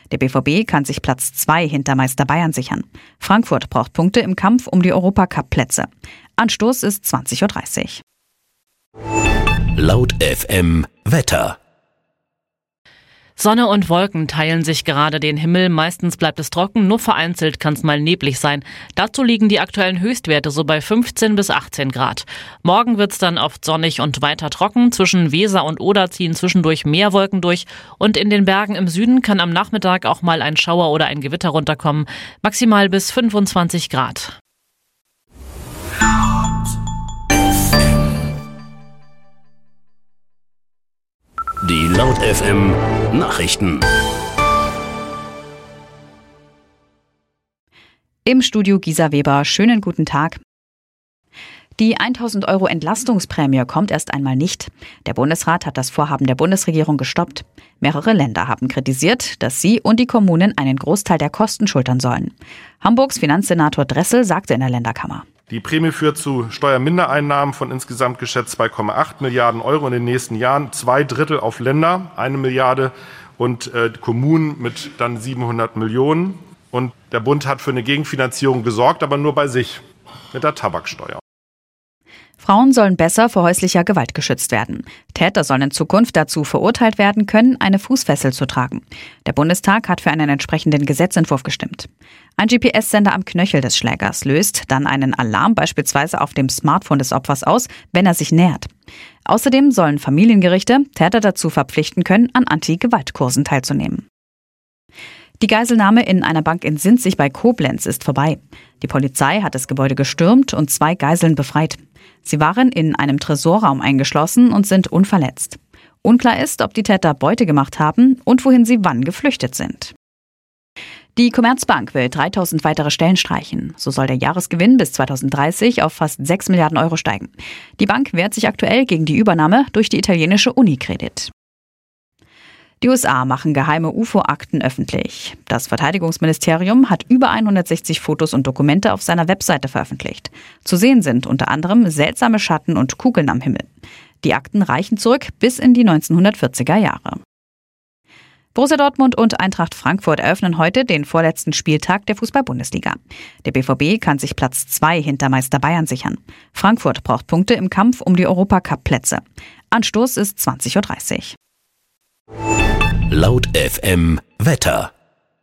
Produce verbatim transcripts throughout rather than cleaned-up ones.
Der B V B kann sich Platz zwei hinter Meister Bayern sichern. Frankfurt braucht Punkte im Kampf um die Europacup-Plätze. Anstoß ist zwanzig Uhr dreißig. Laut F M Wetter. Sonne und Wolken teilen sich gerade den Himmel. Meistens bleibt es trocken, nur vereinzelt kann es mal neblig sein. Dazu liegen die aktuellen Höchstwerte so bei fünfzehn bis achtzehn Grad. Morgen wird es dann oft sonnig und weiter trocken. Zwischen Weser und Oder ziehen zwischendurch mehr Wolken durch. Und in den Bergen im Süden kann am Nachmittag auch mal ein Schauer oder ein Gewitter runterkommen. Maximal bis fünfundzwanzig Grad. Die Laut F M Nachrichten. Im Studio Gisa Weber, schönen guten Tag. Die tausend Euro Entlastungsprämie kommt erst einmal nicht. Der Bundesrat hat das Vorhaben der Bundesregierung gestoppt. Mehrere Länder haben kritisiert, dass sie und die Kommunen einen Großteil der Kosten schultern sollen. Hamburgs Finanzsenator Dressel sagte in der Länderkammer: Die Prämie führt zu Steuermindereinnahmen von insgesamt geschätzt zwei Komma acht Milliarden Euro in den nächsten Jahren. Zwei Drittel auf Länder, eine Milliarde und äh, Kommunen mit dann siebenhundert Millionen. Und der Bund hat für eine Gegenfinanzierung gesorgt, aber nur bei sich mit der Tabaksteuer. Frauen sollen besser vor häuslicher Gewalt geschützt werden. Täter sollen in Zukunft dazu verurteilt werden können, eine Fußfessel zu tragen. Der Bundestag hat für einen entsprechenden Gesetzentwurf gestimmt. Ein G P S-Sender am Knöchel des Schlägers löst dann einen Alarm beispielsweise auf dem Smartphone des Opfers aus, wenn er sich nähert. Außerdem sollen Familiengerichte Täter dazu verpflichten können, an Anti-Gewalt-Kursen teilzunehmen. Die Geiselnahme in einer Bank in Sinzig bei Koblenz ist vorbei. Die Polizei hat das Gebäude gestürmt und zwei Geiseln befreit. Sie waren in einem Tresorraum eingeschlossen und sind unverletzt. Unklar ist, ob die Täter Beute gemacht haben und wohin sie wann geflüchtet sind. Die Commerzbank will dreitausend weitere Stellen streichen. So soll der Jahresgewinn bis zweitausenddreißig auf fast sechs Milliarden Euro steigen. Die Bank wehrt sich aktuell gegen die Übernahme durch die italienische Unicredit. Die U S A machen geheime U F O-Akten öffentlich. Das Verteidigungsministerium hat über hundertsechzig Fotos und Dokumente auf seiner Webseite veröffentlicht. Zu sehen sind unter anderem seltsame Schatten und Kugeln am Himmel. Die Akten reichen zurück bis in die neunzehnhundertvierziger Jahre. Borussia Dortmund und Eintracht Frankfurt eröffnen heute den vorletzten Spieltag der Fußball-Bundesliga. Der B V B kann sich Platz zwei hinter Meister Bayern sichern. Frankfurt braucht Punkte im Kampf um die Europacup-Plätze. Anstoß ist zwanzig Uhr dreißig. Laut F M Wetter.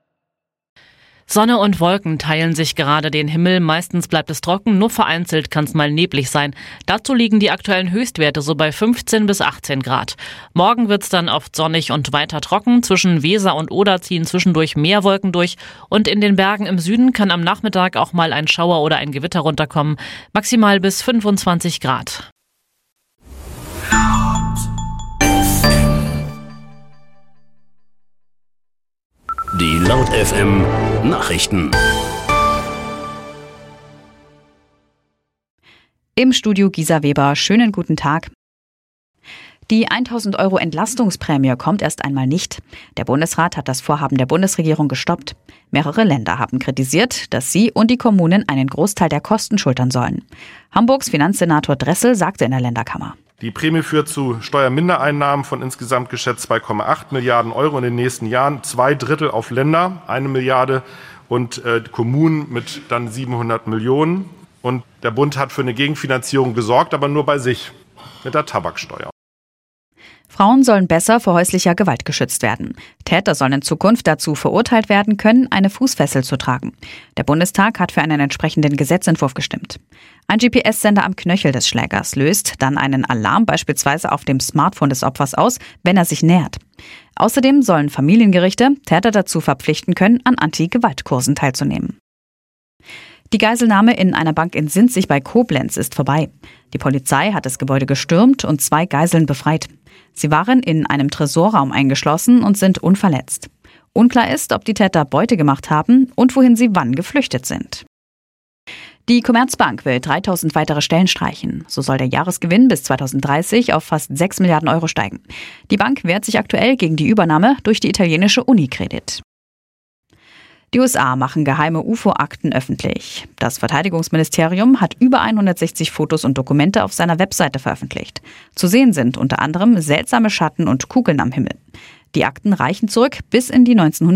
Sonne und Wolken teilen sich gerade den Himmel. Meistens bleibt es trocken, nur vereinzelt kann es mal neblig sein. Dazu liegen die aktuellen Höchstwerte so bei fünfzehn bis achtzehn Grad. Morgen wird es dann oft sonnig und weiter trocken. Zwischen Weser und Oder ziehen zwischendurch mehr Wolken durch. Und in den Bergen im Süden kann am Nachmittag auch mal ein Schauer oder ein Gewitter runterkommen. Maximal bis fünfundzwanzig Grad. Die Laut F M Nachrichten. Im Studio Gisa Weber, schönen guten Tag. Die tausend Euro Entlastungsprämie kommt erst einmal nicht. Der Bundesrat hat das Vorhaben der Bundesregierung gestoppt. Mehrere Länder haben kritisiert, dass sie und die Kommunen einen Großteil der Kosten schultern sollen. Hamburgs Finanzsenator Dressel sagte in der Länderkammer: Die Prämie führt zu Steuermindereinnahmen von insgesamt geschätzt zwei Komma acht Milliarden Euro in den nächsten Jahren. Zwei Drittel auf Länder, eine Milliarde und äh, Kommunen mit dann siebenhundert Millionen. Und der Bund hat für eine Gegenfinanzierung gesorgt, aber nur bei sich mit der Tabaksteuer. Frauen sollen besser vor häuslicher Gewalt geschützt werden. Täter sollen in Zukunft dazu verurteilt werden können, eine Fußfessel zu tragen. Der Bundestag hat für einen entsprechenden Gesetzentwurf gestimmt. Ein G P S-Sender am Knöchel des Schlägers löst dann einen Alarm beispielsweise auf dem Smartphone des Opfers aus, wenn er sich nähert. Außerdem sollen Familiengerichte Täter dazu verpflichten können, an Anti-Gewalt-Kursen teilzunehmen. Die Geiselnahme in einer Bank in Sinzig bei Koblenz ist vorbei. Die Polizei hat das Gebäude gestürmt und zwei Geiseln befreit. Sie waren in einem Tresorraum eingeschlossen und sind unverletzt. Unklar ist, ob die Täter Beute gemacht haben und wohin sie wann geflüchtet sind. Die Commerzbank will dreitausend weitere Stellen streichen. So soll der Jahresgewinn bis zweitausenddreißig auf fast sechs Milliarden Euro steigen. Die Bank wehrt sich aktuell gegen die Übernahme durch die italienische Unicredit. Die U S A machen geheime U F O-Akten öffentlich. Das Verteidigungsministerium hat über hundertsechzig Fotos und Dokumente auf seiner Webseite veröffentlicht. Zu sehen sind unter anderem seltsame Schatten und Kugeln am Himmel. Die Akten reichen zurück bis in die neunzehnhundertvierzig